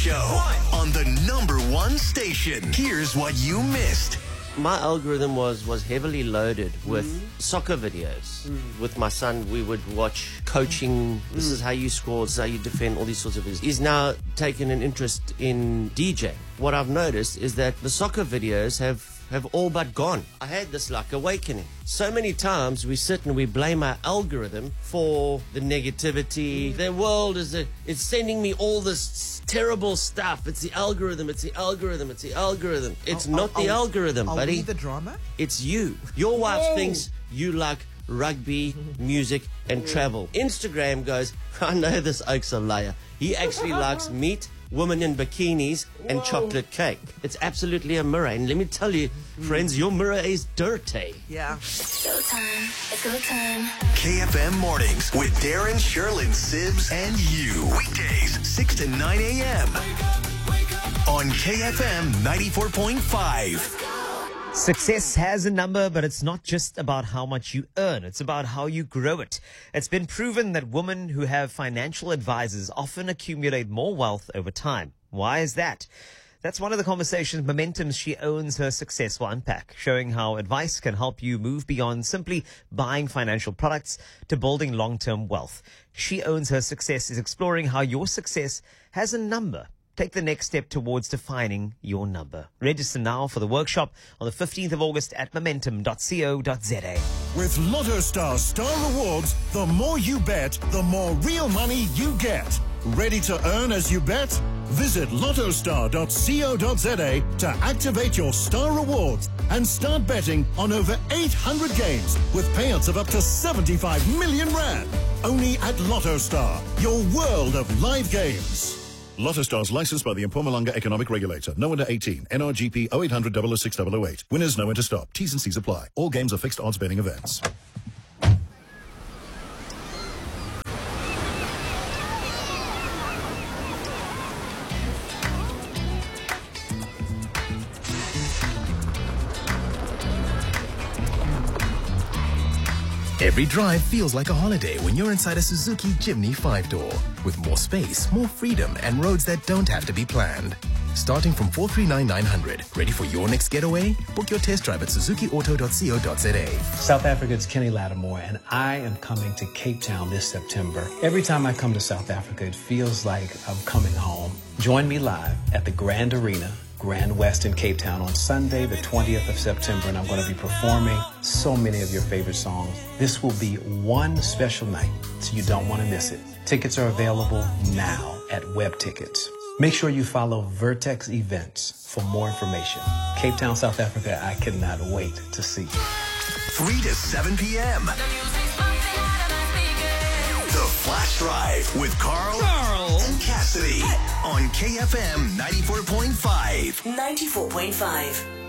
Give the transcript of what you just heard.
Show on the #1 station. Here's what you missed. My algorithm was heavily loaded with soccer videos. With my son, we would watch coaching. This is how you score, this is how you defend, all these sorts of things. He's now taken an interest in DJ. What I've noticed is that the soccer videos have all but gone. I had this like awakening. So many times we sit and we blame our algorithm for the negativity. The world it's sending me all this terrible stuff. It's the algorithm, it's the algorithm, it's the algorithm. It's not the algorithm, buddy. The drama? It's you. Your wife thinks you like rugby, music, and travel. Instagram goes, I know this oak's a liar. He actually likes meat, women in bikinis, and chocolate cake. It's absolutely a mirror. And let me tell you, friends, your mirror is dirty. Yeah. Showtime. It's go time. KFM Mornings with Darren, Sherlyn, Sibs, and you. Weekdays, 6 to 9 a.m. on KFM 94.5. Success has a number, but it's not just about how much you earn. It's about how you grow it. It's been proven that women who have financial advisors often accumulate more wealth over time. Why is that? That's one of the conversations Momentum She Owns Her Success will unpack, showing how advice can help you move beyond simply buying financial products to building long-term wealth. She Owns Her Success is exploring how your success has a number. Take the next step towards defining your number. Register now for the workshop on the 15th of August at momentum.co.za. With Lotto Star Star Rewards, the more you bet, the more real money you get. Ready to earn as you bet? Visit lottostar.co.za to activate your Star Rewards and start betting on over 800 games with payouts of up to 75 million rand. Only at Lotto Star, your world of live games. Lotto Stars licensed by the Mpumalanga Economic Regulator. No under 18. NRGP 0800 006 008. Winners know when to stop. T's and C's apply. All games are fixed odds betting events. Every drive feels like a holiday when you're inside a Suzuki Jimny 5-door. With more space, more freedom, and roads that don't have to be planned. Starting from 439,900. Ready for your next getaway? Book your test drive at suzukiauto.co.za. South Africa's Kenny Lattimore, and I am coming to Cape Town this September. Every time I come to South Africa, it feels like I'm coming home. Join me live at the Grand Arena, Grand West in Cape Town on Sunday, the 20th of September, and I'm going to be performing so many of your favorite songs. This will be one special night, so you don't want to miss it. Tickets are available now at Web Tickets. Make sure you follow Vertex Events for more information. Cape Town, South Africa, I cannot wait to see you. 3 to 7 p.m. The Flash Drive with Carl and Cassidy on KFM 94.5. 94.5.